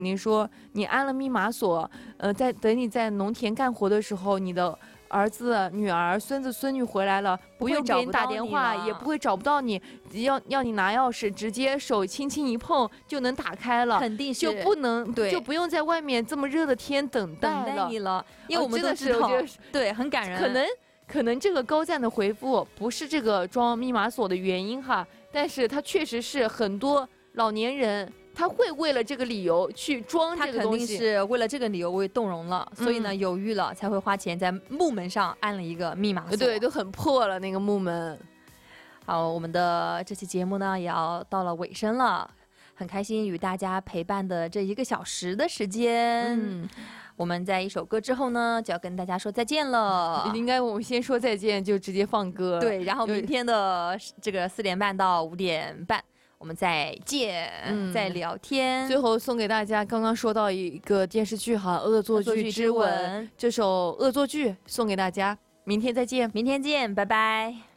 您说你安了密码锁，等你在农田干活的时候，你的儿子、女儿、孙子、孙女回来了，不用给你打电话，也不会找不到你，要你拿钥匙，直接手轻轻一碰就能打开了， 肯定是就不用在外面这么热的天等待你了，因为我们都知道，对，很感人。 可能这个高赞的回复不是这个装密码锁的原因哈，但是它确实是很多老年人他会为了这个理由去装这个东西， 他肯定是为了这个理由为动容了，所以呢犹豫了才会花钱在木门上安了一个密码锁。 对，都很破了那个木门。 好，我们的这期节目呢也要到了尾声了，很开心与大家陪伴的这1个小时的时间。我们在一首歌之后呢就要跟大家说再见了。 应该我们先说再见就直接放歌。 对，然后明天的这个4点半到5点半我们再见，再聊天。 最后送给大家刚刚说到一个电视剧哈，《恶作剧之吻》，这首恶作剧送给大家，明天再见。 明天见，拜拜。